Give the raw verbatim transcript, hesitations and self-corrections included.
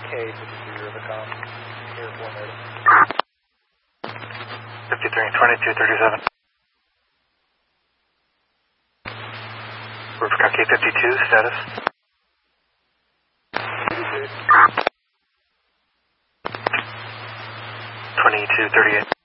K fifty-three Rubicon, Airborne ready. fifty-three, twenty-two, thirty-seven. Rubicon K fifty-two, status. twenty-two, thirty-eight.